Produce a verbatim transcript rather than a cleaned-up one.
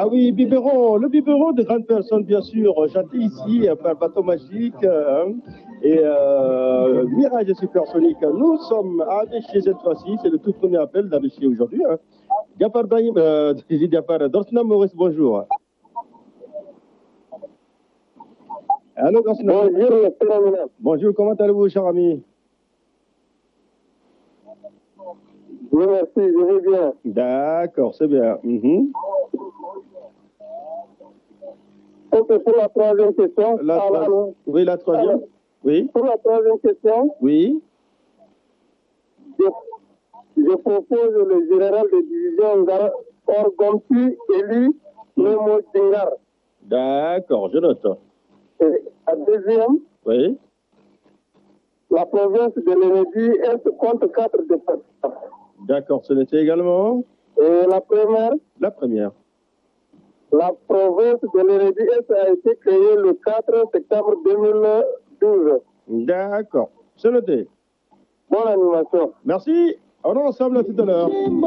Ah oui, biberon, le biberon de grandes personnes, bien sûr, chanté ici par Bateau Magique hein, et euh, Mirage Supersonique. Nous sommes à Abéché cette fois-ci, c'est le tout premier appel d'Abéché aujourd'hui. Hein. Gafar Brahim, euh, Gafar, Dorsna Maurice, bonjour. Allô, Dorsna. Bonjour, bonjour, comment allez-vous, cher ami? Oui, merci, je vais bien. D'accord, c'est bien. Mm-hmm. Ok, pour la troisième question. La alors, trois... Oui, la troisième. Alors, oui. Pour la troisième question. Oui. Je, je propose le général de division Orgompi élu Memo Tingar. D'accord, je note. Et la deuxième. Oui. La province de l'Énédie, elle se compte quatre départements. D'accord, ce n'était également. Et la première. La première. La province de l'Énédie a été créée le quatre septembre deux mille douze. D'accord, c'est noté. Bonne animation. Merci. On est ensemble tout à l'heure.